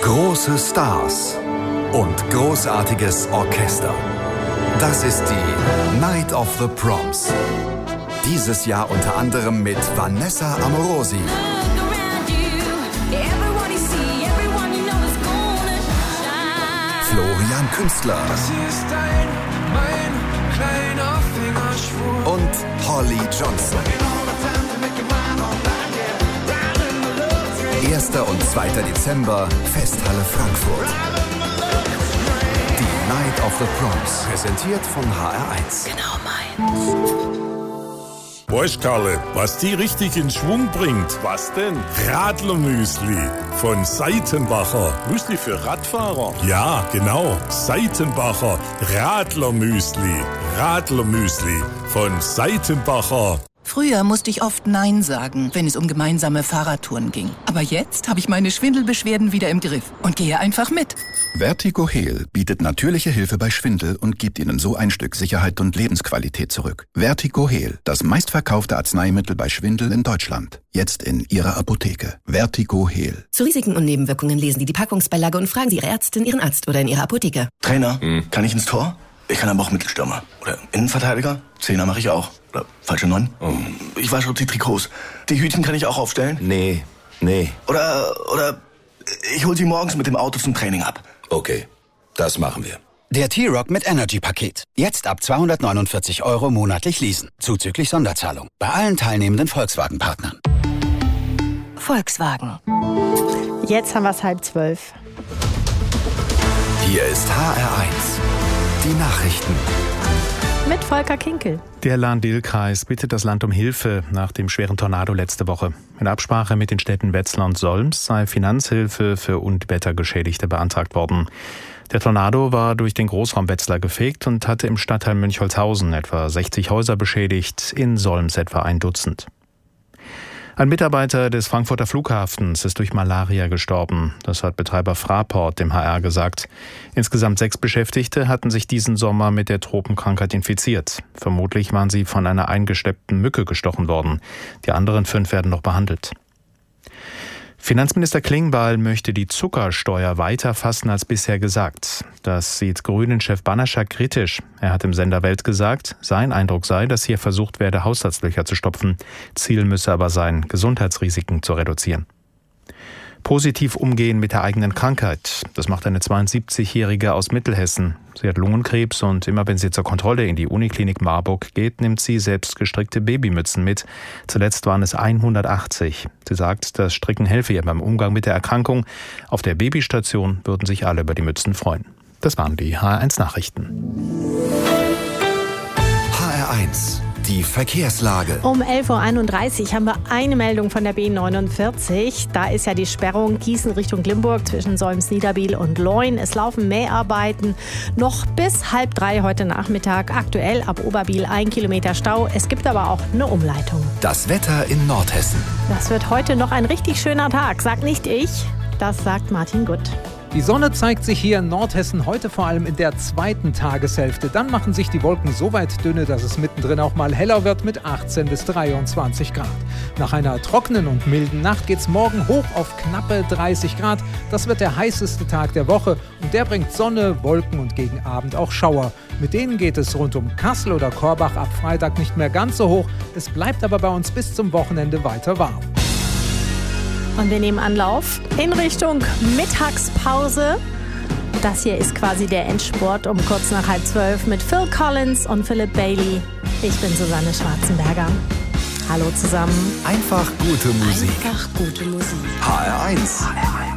Große Stars und großartiges Orchester. Das ist die Night of the Proms. Dieses Jahr unter anderem mit Vanessa Amorosi, Florian Künstler und Holly Johnson. 1. und 2. Dezember, Festhalle Frankfurt. Die Night of the Proms, präsentiert von HR1. Genau meins. Weißt Karle, was die richtig in Schwung bringt? Was denn? Radlermüsli von Seitenbacher. Müsli für Radfahrer? Ja, genau. Seitenbacher Radlermüsli. Radlermüsli von Seitenbacher. Früher musste ich oft Nein sagen, wenn es um gemeinsame Fahrradtouren ging. Aber jetzt habe ich meine Schwindelbeschwerden wieder im Griff und gehe einfach mit. VertigoHeal bietet natürliche Hilfe bei Schwindel und gibt Ihnen so ein Stück Sicherheit und Lebensqualität zurück. VertigoHeal, das meistverkaufte Arzneimittel bei Schwindel in Deutschland. Jetzt in Ihrer Apotheke. VertigoHeal. Zu Risiken und Nebenwirkungen lesen Sie die Packungsbeilage und fragen Sie Ihre Ärztin, Ihren Arzt oder in Ihrer Apotheke. Trainer, kann ich ins Tor? Ich kann aber auch Mittelstürmer. Oder Innenverteidiger? Zehner mache ich auch. Oder falsche 9. Ich wasche die Trikots. Die Hütchen kann ich auch aufstellen? Nee. Oder ich hol sie morgens mit dem Auto zum Training ab. Okay, das machen wir. Der T-Rock mit Energy-Paket. Jetzt ab 249 € monatlich leasen. Zuzüglich Sonderzahlung. Bei allen teilnehmenden Volkswagen-Partnern. Volkswagen. Jetzt haben wir es 11:30. Hier ist HR1. Die Nachrichten. Mit Volker Kinkel. Der Lahn-Dill-Kreis bittet das Land um Hilfe nach dem schweren Tornado letzte Woche. In Absprache mit den Städten Wetzlar und Solms sei Finanzhilfe für Unwettergeschädigte beantragt worden. Der Tornado war durch den Großraum Wetzlar gefegt und hatte im Stadtteil Münchholzhausen etwa 60 Häuser beschädigt, in Solms etwa ein Dutzend. Ein Mitarbeiter des Frankfurter Flughafens ist durch Malaria gestorben. Das hat Betreiber Fraport dem HR gesagt. Insgesamt 6 Beschäftigte hatten sich diesen Sommer mit der Tropenkrankheit infiziert. Vermutlich waren sie von einer eingeschleppten Mücke gestochen worden. Die anderen 5 werden noch behandelt. Finanzminister Klingbeil möchte die Zuckersteuer weiter fassen als bisher gesagt. Das sieht Grünen-Chef Banaszak kritisch. Er hat im Sender Welt gesagt, sein Eindruck sei, dass hier versucht werde, Haushaltslöcher zu stopfen. Ziel müsse aber sein, Gesundheitsrisiken zu reduzieren. Positiv umgehen mit der eigenen Krankheit. Das macht eine 72-Jährige aus Mittelhessen. Sie hat Lungenkrebs und immer wenn sie zur Kontrolle in die Uniklinik Marburg geht, nimmt sie selbst gestrickte Babymützen mit. Zuletzt waren es 180. Sie sagt, das Stricken helfe ihr beim Umgang mit der Erkrankung. Auf der Babystation würden sich alle über die Mützen freuen. Das waren die HR1 Nachrichten. HR1. Die Verkehrslage. Um 11:31 Uhr haben wir eine Meldung von der B49. Da ist ja die Sperrung Gießen Richtung Limburg zwischen Solms-Niederbiel und Leun. Es laufen Mäharbeiten noch bis 2:30 heute Nachmittag. Aktuell ab Oberbiel 1 Kilometer Stau. Es gibt aber auch eine Umleitung. Das Wetter in Nordhessen. Das wird heute noch ein richtig schöner Tag. Sagt nicht ich, das sagt Martin Gutt. Die Sonne zeigt sich hier in Nordhessen heute vor allem in der zweiten Tageshälfte. Dann machen sich die Wolken so weit dünne, dass es mittendrin auch mal heller wird mit 18 bis 23 Grad. Nach einer trockenen und milden Nacht geht's morgen hoch auf knappe 30 Grad. Das wird der heißeste Tag der Woche und der bringt Sonne, Wolken und gegen Abend auch Schauer. Mit denen geht es rund um Kassel oder Korbach ab Freitag nicht mehr ganz so hoch. Es bleibt aber bei uns bis zum Wochenende weiter warm. Und wir nehmen Anlauf in Richtung Mittagspause. Das hier ist quasi der Endspurt um kurz nach 11:30 mit Phil Collins und Philip Bailey. Ich bin Susanne Schwarzenberger. Hallo zusammen. Einfach gute Musik. Einfach gute Musik. HR1.